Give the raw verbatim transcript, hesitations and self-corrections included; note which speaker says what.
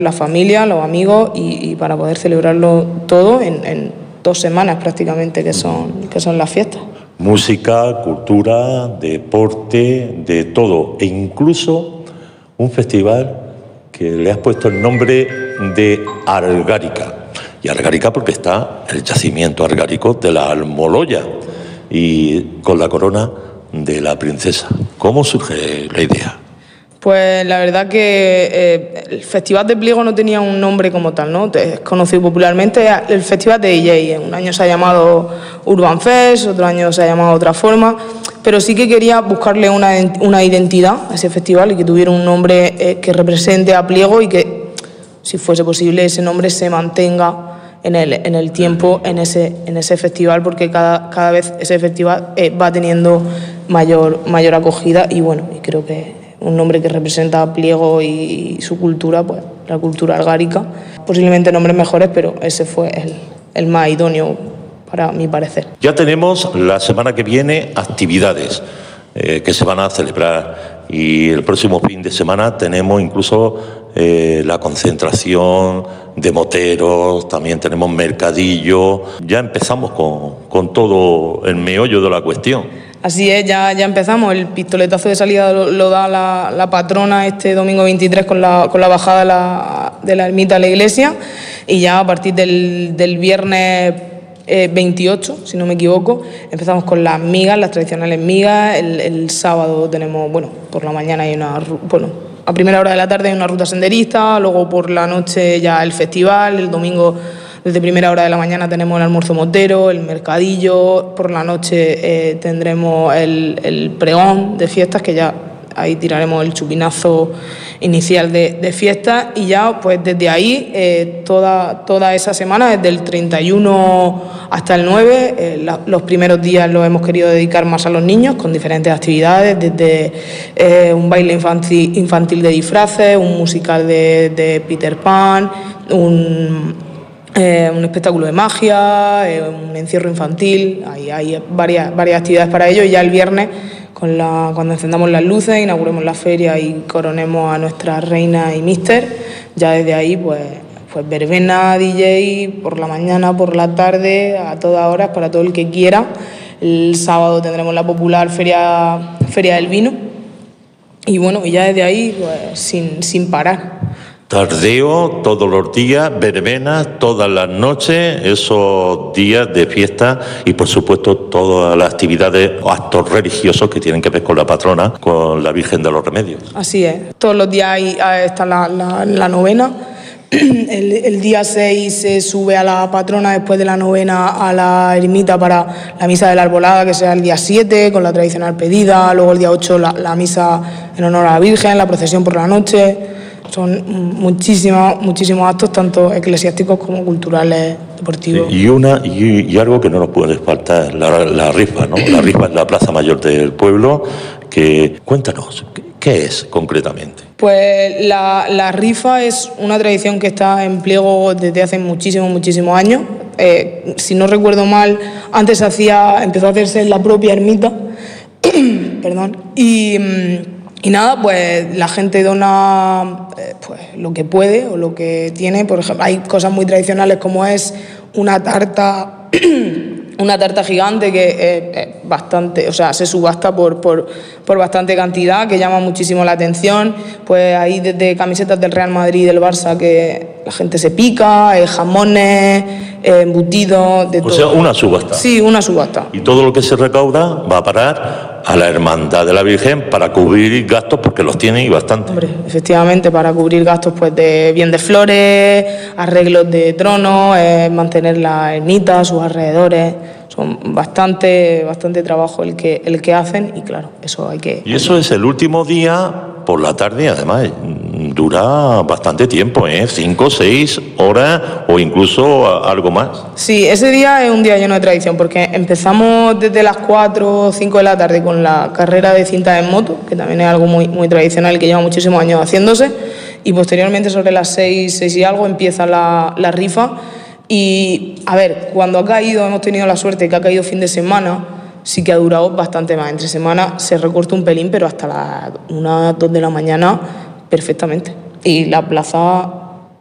Speaker 1: La familia, los amigos y, y para poder celebrarlo todo en, en dos semanas prácticamente que son, que son las fiestas.
Speaker 2: Música, cultura, deporte, de todo, e incluso un festival que le has puesto el nombre de Argárica. Y Argárica porque está el yacimiento argárico de la Almoloya y con la corona de la princesa. ¿Cómo surge la idea?
Speaker 1: Pues la verdad que eh, el Festival de Pliego no tenía un nombre como tal, ¿no? Es conocido popularmente el Festival de D J. Un año se ha llamado Urban Fest, otro año se ha llamado de otra forma, pero sí que quería buscarle una, una identidad a ese festival y que tuviera un nombre eh, que represente a Pliego y que, si fuese posible, ese nombre se mantenga en el, en el tiempo en ese, en ese festival, porque cada, cada vez ese festival eh, va teniendo mayor, mayor acogida y bueno, y creo que un nombre que representa a Pliego y su cultura, pues la cultura argárica. Posiblemente nombres mejores, pero ese fue el, el más idóneo para mi parecer.
Speaker 2: Ya tenemos la semana que viene actividades eh, que se van a celebrar y el próximo fin de semana tenemos incluso eh, la concentración de moteros, también tenemos mercadillo. Ya empezamos con, con todo el meollo de la cuestión.
Speaker 1: Así es, ya, ya empezamos. El pistoletazo de salida lo, lo da la, la patrona este domingo veintitrés con la, con la bajada de la, de la ermita a la iglesia y ya a partir del, del viernes eh, veintiocho, si no me equivoco, empezamos con las migas, las tradicionales migas. El, el sábado tenemos, bueno, por la mañana hay una, bueno, a primera hora de la tarde hay una ruta senderista, luego por la noche ya el festival, el domingo desde primera hora de la mañana tenemos el almuerzo motero, el mercadillo, por la noche eh, tendremos el, el pregón de fiestas, que ya ahí tiraremos el chupinazo inicial de, de fiestas y ya pues desde ahí eh, toda, toda esa semana, desde el treinta y uno hasta el nueve, eh, la, los primeros días los hemos querido dedicar más a los niños con diferentes actividades, desde eh, un baile infantil, infantil de disfraces, un musical de, de Peter Pan, un... Eh, un espectáculo de magia, eh, un encierro infantil, hay, hay varias, varias actividades para ello y ya el viernes con la, cuando encendamos las luces, inauguremos la feria y coronemos a nuestra reina y míster, ya desde ahí pues, pues verbena, D J, por la mañana, por la tarde, a todas horas, para todo el que quiera. El sábado tendremos la popular feria, feria del vino y bueno, y ya desde ahí pues, sin, sin parar.
Speaker 2: Tardeo todos los días, verbenas todas las noches, esos días de fiesta y por supuesto todas las actividades o actos religiosos que tienen que ver con la patrona, con la Virgen de los Remedios.
Speaker 1: Así es, todos los días hay, está la, la, la novena. El, el día seis se sube a la patrona después de la novena a la ermita para la misa de la arbolada, que será el día siete, con la tradicional pedida, luego el día ocho la, la misa en honor a la Virgen, la procesión por la noche. Son muchísimos, muchísimos actos, tanto eclesiásticos como culturales, deportivos.
Speaker 2: Y una y, y algo que no nos puede faltar, la, la rifa, ¿no? La rifa en la Plaza Mayor del pueblo, que cuéntanos, ¿qué es concretamente?
Speaker 1: Pues la, la rifa es una tradición que está en Pliego desde hace muchísimos, muchísimos años. Eh, si no recuerdo mal, antes se hacía, empezó a hacerse en la propia ermita, perdón, y... Y nada, pues la gente dona eh, pues, lo que puede o lo que tiene. Por ejemplo, hay cosas muy tradicionales como es una tarta, una tarta gigante que es, es bastante, o sea, se subasta por, por, por bastante cantidad, que llama muchísimo la atención. Pues hay desde camisetas del Real Madrid y del Barça que la gente se pica, eh, jamones, eh, embutidos, de
Speaker 2: o
Speaker 1: todo.
Speaker 2: O sea, una subasta.
Speaker 1: Sí, una subasta.
Speaker 2: Y todo lo que se recauda va a parar a la Hermandad de la Virgen para cubrir gastos, porque los tiene y bastante.
Speaker 1: Hombre, efectivamente, para cubrir gastos pues de bien de flores, arreglos de tronos, eh, mantener la ermita, sus alrededores. Son bastante, bastante trabajo el que, el que hacen y claro, eso hay que...
Speaker 2: Y eso es el último día por la tarde, además dura bastante tiempo, ¿eh? Cinco, seis horas o incluso algo más.
Speaker 1: Sí, ese día es un día lleno de tradición porque empezamos desde las cuatro o cinco de la tarde con la carrera de cinta en moto, que también es algo muy, muy tradicional que lleva muchísimos años haciéndose, y posteriormente sobre las seis, seis y algo empieza la, la rifa. Y, a ver, cuando ha caído, hemos tenido la suerte que ha caído fin de semana, sí que ha durado bastante más. Entre semana se recorta un pelín, pero hasta las una, dos de la mañana, perfectamente. Y la plaza